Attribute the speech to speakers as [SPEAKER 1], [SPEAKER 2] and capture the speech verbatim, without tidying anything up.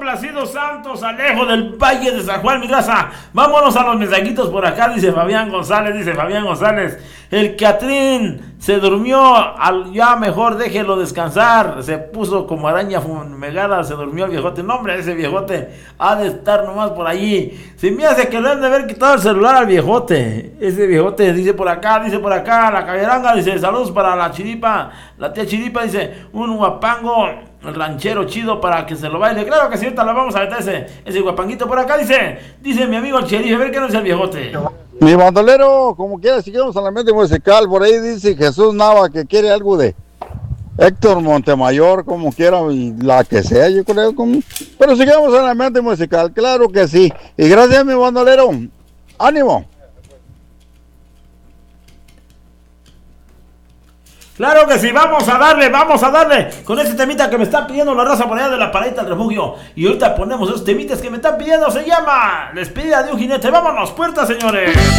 [SPEAKER 1] Placido Santos, Alejo del Valle de San Juan, mi raza. Vámonos a los mensajitos por acá, dice Fabián González, dice Fabián González. El Catrín se durmió, al, ya mejor déjelo descansar. Se puso como araña fumegada, se durmió el viejote. No, hombre, ese viejote ha de estar nomás por allí. Se me hace que le han de haber quitado el celular al viejote. Ese viejote dice por acá, dice por acá, la caberanga, dice saludos para la Chiripa. La tía Chiripa dice, un guapango ranchero chido para que se lo baile. Claro que sí, ahorita lo vamos a meter ese, ese guapanguito por acá, dice, dice mi amigo el Cherife, a ver qué nos dice el viejote.
[SPEAKER 2] Mi bandolero, como quiera, sigamos a la mente musical. Por ahí dice Jesús Nava que quiere algo de Héctor Montemayor, como quiera, y la que sea, yo creo. Como... Pero sigamos a la mente musical, claro que sí. Y gracias, mi bandolero. ¡Ánimo!
[SPEAKER 1] Claro que sí, vamos a darle, vamos a darle con este temita que me está pidiendo la raza por allá de la paredita del refugio. Y ahorita ponemos esos temitas que me están pidiendo, se llama Despedida de un jinete. Vámonos, puertas, señores.